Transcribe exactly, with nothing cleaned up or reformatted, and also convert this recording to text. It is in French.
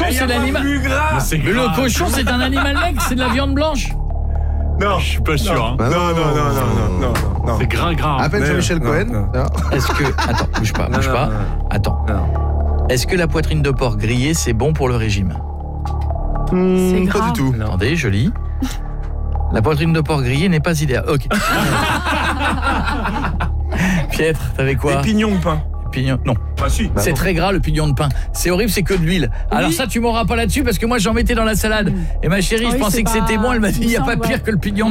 cochon, Mais y a c'est pas l'animal. plus gras. Mais le cochon, c'est un animal mec, c'est de la viande blanche. Non, Je suis pas sûr. Hein. non, non, non, non, non, non, non. C'est gras, gras. Appelle Non, Jean-Michel non, Cohen. non. Ah. Est-ce que attends, bouge pas, bouge Non, pas. non, non. Attends. Non. Est-ce que la poitrine de porc grillée, c'est bon pour le régime? Hmm, C'est pas gras. du tout. Non. Attendez, je lis. La poitrine de porc grillée n'est pas idéale. OK. Pietre, t'avais quoi? Des pignons de pain. Pignon. Non. Ah si. C'est très gras le pignon de pain. C'est horrible, c'est que de l'huile. Alors ça, tu m'auras pas là-dessus parce que moi j'en mettais dans la salade. Et ma chérie, Oui, je pensais c'est que c'était pas- bon. Elle m'a dit, il il n'y a me pas semble, pire ouais. que le pignon